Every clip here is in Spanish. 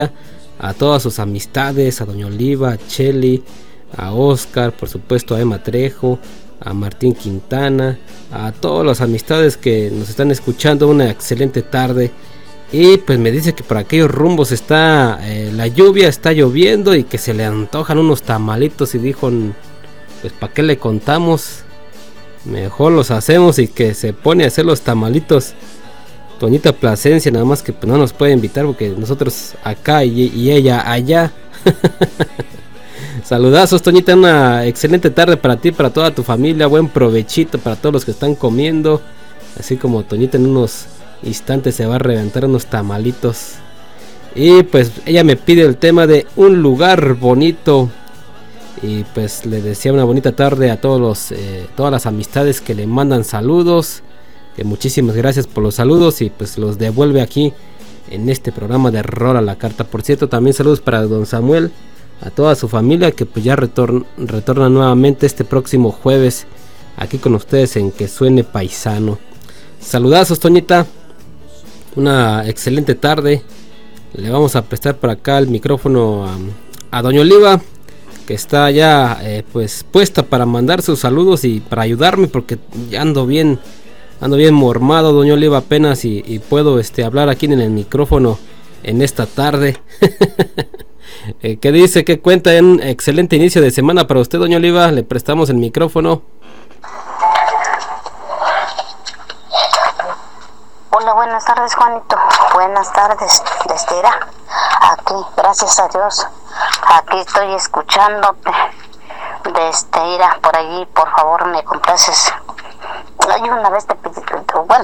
a todas sus amistades, a Doña Oliva, a Cheli, a Oscar, por supuesto a Emma Trejo, a Martín Quintana, a todas las amistades que nos están escuchando. Una excelente tarde. Y pues me dice que por aquellos rumbos está la lluvia, está lloviendo y que se le antojan unos tamalitos, y dijo, pues ¿para qué le contamos? Mejor los hacemos, y que se pone a hacer los tamalitos Toñita Plasencia, nada más que pues no nos puede invitar porque nosotros acá y ella allá. Saludazos, Toñita, una excelente tarde para ti, para toda tu familia, buen provechito para todos los que están comiendo, así como Toñita en unos instantes se va a reventar unos tamalitos. Y pues ella me pide el tema de un lugar bonito, y pues le desea una bonita tarde a todas las amistades que le mandan saludos, que muchísimas gracias por los saludos, y pues los devuelve aquí en este programa de Rol a la Carta. Por cierto, también saludos para don Samuel, a toda su familia, que pues ya retorna nuevamente este próximo jueves aquí con ustedes en Que Suene Paisano. Saludazos, Toñita, una excelente tarde. Le vamos a prestar por acá el micrófono a Doña Oliva, que está ya pues puesta para mandar sus saludos y para ayudarme, porque ya ando bien mormado, Doña Oliva, apenas y puedo hablar aquí en el micrófono en esta tarde. ¿Qué dice? ¿Qué cuenta? Un excelente inicio de semana para usted, Doña Oliva. Le prestamos el micrófono. Hola, buenas tardes, Juanito. Buenas tardes, desde aquí, gracias a Dios. Aquí estoy escuchándote. Desde Ira, por allí, por favor, me complaces. Yo una vez te pedí, bueno,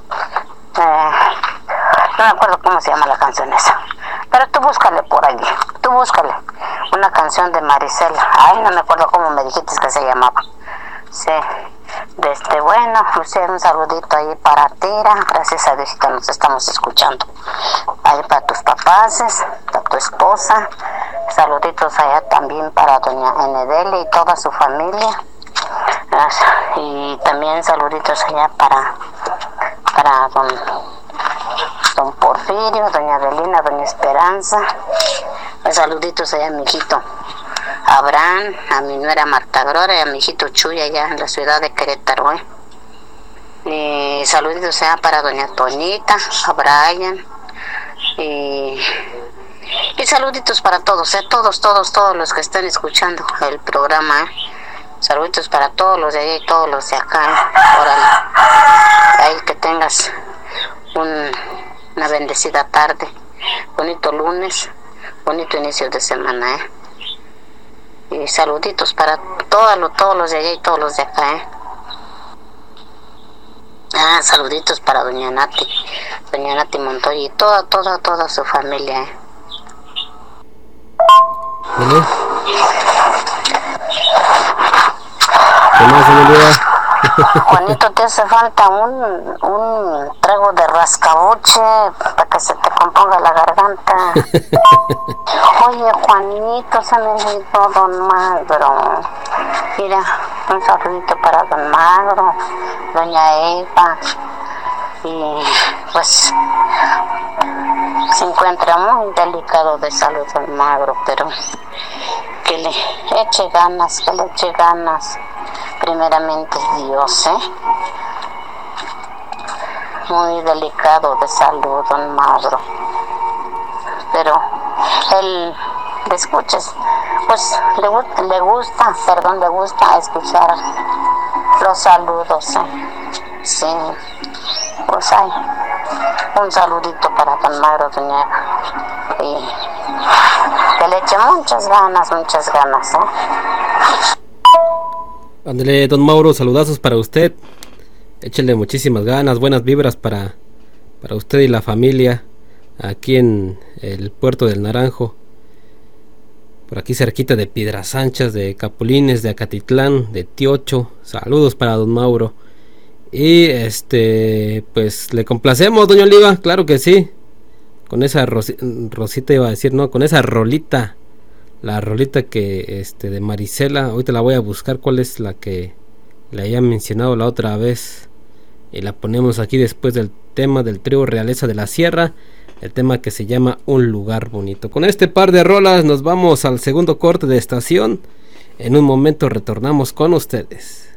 no me acuerdo cómo se llama la canción esa, pero tú búscale por allí, una canción de Marisela. Ay, no me acuerdo cómo me dijiste que se llamaba. Sí, bueno, Lucía, un saludito ahí para Tira, gracias a Dios que nos estamos escuchando. Ahí para tus papás, para tu esposa, saluditos allá también para doña Enedeli y toda su familia. Y también saluditos allá para don Porfirio, doña Adelina, doña Esperanza. Saluditos allá a mi hijito Abraham, a mi nuera Marta Gloria y a mi hijito Chuy allá en la ciudad de Querétaro. Y saluditos allá para doña Toñita, a Brian, y saluditos para todos, todos los que están escuchando el programa. Saluditos para todos los de allá y todos los de acá. Órale, ahí que tengas una bendecida tarde, bonito lunes, bonito inicio de semana, y saluditos para todos los de allá y todos los de acá, saluditos para doña Nati Montoya y toda su familia, ¿Vale? ¿Qué más, señoría? Juanito, te hace falta un trago de rascabuche para que se te componga la garganta. Oye, Juanito, se me olvidó don Magro. Mira, un saludito para don Magro, doña Eva. Y pues se encuentra muy delicado de salud don Magro, pero que le eche ganas. Primeramente Dios, muy delicado de salud don Magro, pero él le escuches, pues le gusta escuchar los saludos, sí, pues hay un saludito para don Magro, doña Eva, y que le eche muchas ganas, Ándale, don Mauro, saludazos para usted. Échale muchísimas ganas, buenas vibras para usted y la familia aquí en el puerto del Naranjo, por aquí cerquita de Piedras Anchas, de Capulines, de Acatitlán, de Tiocho. Saludos para don Mauro. Y pues le complacemos, doña Oliva, claro que sí, con esa Rosita iba a decir, no, con esa rolita. La rolita que de Marisela, ahorita la voy a buscar cuál es la que le había mencionado la otra vez, y la ponemos aquí después del tema del trío Realeza de la Sierra. el tema que se llama Un lugar bonito. Con este par de rolas nos vamos al segundo corte de estación. En un momento retornamos con ustedes.